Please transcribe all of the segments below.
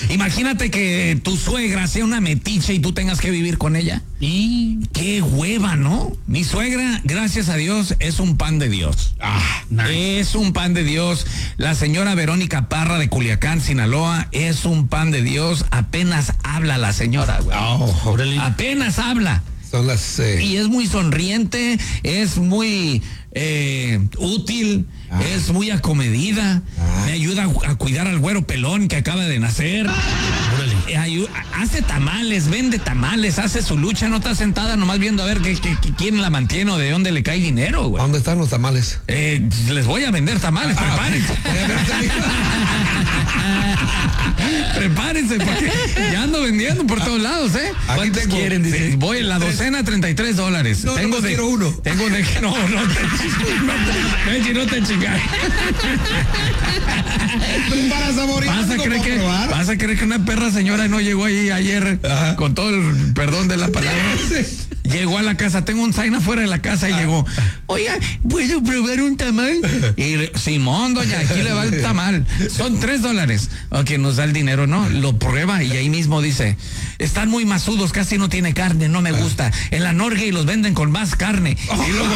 Imagínate que tu suegra sea una metiche y tú tengas que vivir con ella. Y Qué hueva, ¿no? Mi suegra, gracias a Dios, es un pan de Dios. nice. Es un pan de Dios. La señora Verónica Parra de Culiacán, Sinaloa, es un pan de Dios. Apenas habla la señora, güey. Órale. Apenas habla. Son las... Y es muy sonriente, es muy útil, es muy acomedida. Me ayuda a cuidar al güero pelón que acaba de nacer. Hace tamales, vende tamales, hace su lucha, no está sentada nomás viendo a ver quién la mantiene o de dónde le cae dinero, güey. ¿Dónde están los tamales? Les voy a vender tamales, prepárense. Prepárense, porque ya ando vendiendo por todos lados, ¿eh? ¿Cuántos quieren? Dice, voy la docena $33. No, tengo quiero uno. Tengo de no te chingas. Para saborear. ¿Vas a creer que una perra señora no llegó ahí ayer con todo el perdón de la palabra? Llegó a la casa, tengo un sign afuera de la casa y llegó. Oiga, ¿puedo probar un tamal? Y Simón, doña, aquí le va el tamal. Son $3. Ok, nos da el dinero, ¿no? Lo prueba y ahí mismo dice, están muy masudos, casi no tiene carne, no me gusta. En la Norge y los venden con más carne. Y luego...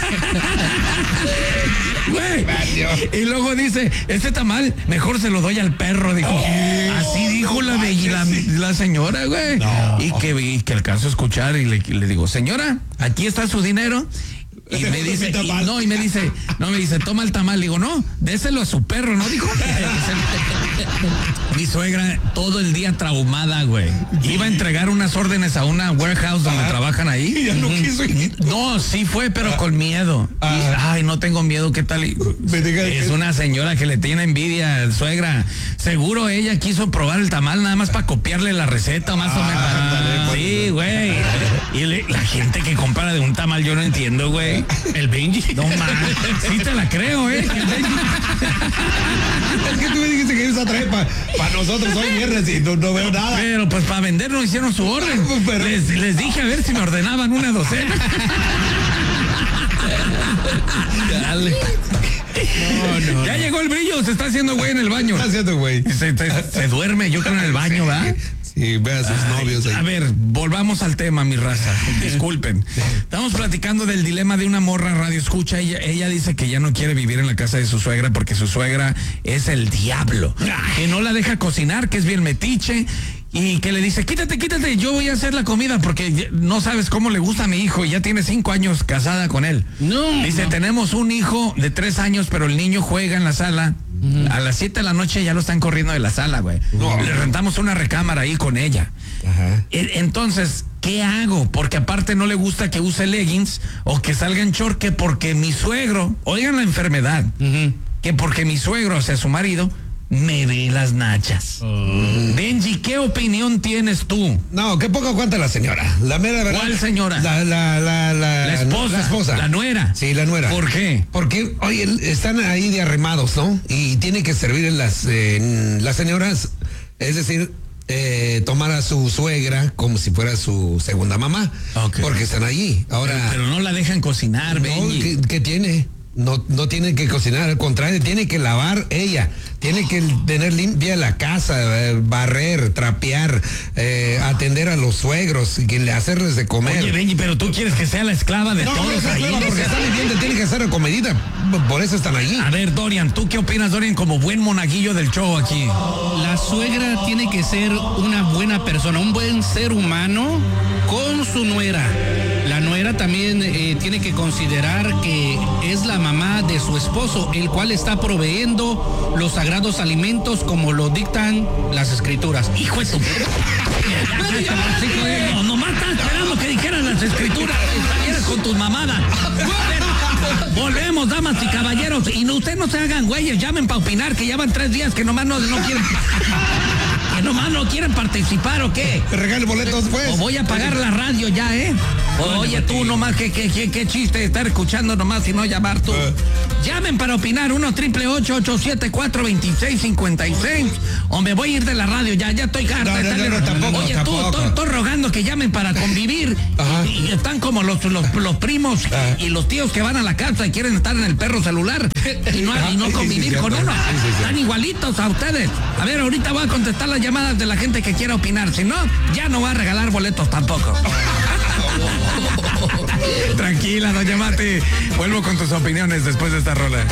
Güey, y luego dice, este tamal mejor se lo doy al perro, dijo. Así dijo la señora, güey. Y que alcanzo a escuchar y le digo, señora, aquí está su dinero. Y me dice, me dice, toma el tamal. Digo, no, déselo a su perro, ¿no? Dijo. Mi suegra todo el día traumada, güey. Iba a entregar unas órdenes a una warehouse donde trabajan ahí. Y ya no quiso ir. No, sí fue, pero con miedo. Ay, no tengo miedo, ¿qué tal? Es una señora que le tiene envidia, suegra. Seguro ella quiso probar el tamal nada más para copiarle la receta, más o menos. Sí, güey. Y la gente que compara de un tamal, yo no entiendo, güey. El Benji. No mames. Sí te la creo, ¿eh? Es que tú me dijiste que ibas a traer para nosotros hoy viernes y no veo nada. Pero pues para vender no hicieron su orden. Pero... Les dije a ver si me ordenaban una docena. Dale. No. Ya llegó el brillo, se está haciendo güey en el baño. Está haciendo güey. Se duerme, yo creo, en el baño, ¿verdad? Sí, ve a sus novios ahí. A ver, volvamos al tema, mi raza. Disculpen. Estamos platicando del dilema de una morra radio escucha. Ella dice que ya no quiere vivir en la casa de su suegra porque su suegra es el diablo. Que no la deja cocinar, que es bien metiche. Y que le dice, quítate, yo voy a hacer la comida porque no sabes cómo le gusta a mi hijo y ya tiene 5 años casada con él. Dice, tenemos un hijo de 3 años, pero el niño juega en la sala. A las 7 de la noche ya lo están corriendo de la sala, güey. Le rentamos una recámara ahí con ella. Entonces, ¿qué hago? Porque aparte no le gusta que use leggings o que salga en short, que porque mi suegro, oigan la enfermedad, que porque mi suegro, o sea, su marido, me ve las nachas. Benji, ¿qué opinión tienes tú? No, qué poco aguanta la señora. La mera verdad. ¿Cuál señora? La esposa. La nuera. Sí, la nuera. ¿Por qué? Porque, oye, están ahí de arremados, ¿no? Y tiene que servir en las señoras, es decir, tomar a su suegra como si fuera su segunda mamá. Okay. Porque están allí. Ahora. Pero no la dejan cocinar, Benji. ¿Qué tiene? No tiene que cocinar, al contrario, tiene que lavar ella, tiene que tener limpia la casa, barrer, trapear, atender a los suegros y hacerles de comer. Oye, Benji, pero tú quieres que sea la esclava de todos ahí. Porque está viviendo, tiene que ser acomedida, por eso están allí. A ver, Dorian, ¿tú qué opinas, Dorian, como buen monaguillo del show aquí? La suegra tiene que ser una buena persona, un buen ser humano con su nuera. La nuera también tiene que considerar que es la mamá de su esposo, el cual está proveyendo los sagrados alimentos como lo dictan las escrituras. Hijo de tu... No estás esperando que dijeran las escrituras y salieras con tus mamadas. Volvemos, damas y caballeros. Y ustedes no se hagan güeyes, llamen para opinar, que ya van 3 días que nomás no quieren... Que nomás no quieren participar, ¿o qué? Te regale boletos, pues. O voy a pagar la radio ya, ¿eh? Oye, tú nomás, qué chiste estar escuchando nomás y no llamar tú. Llamen para opinar, 1-888-874-2656. O me voy a ir de la radio, ya estoy harta. No, tampoco. Oye, estoy rogando que llamen para convivir. Y están como los primos y los tíos que van a la casa y quieren estar en el perro celular y no convivir con uno. Están igualitos a ustedes. A ver, ahorita voy a contestar las llamadas de la gente que quiera opinar. Si no, ya no va a regalar boletos tampoco. Tranquila, doña Mati. Vuelvo con tus opiniones después de esta rola.